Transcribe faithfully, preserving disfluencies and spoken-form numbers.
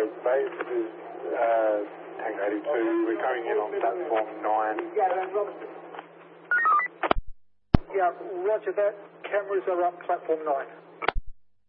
base, this is uh, Tango eighty-two. We're coming in on platform nine. Yeah, roger that. Cameras are up platform nine.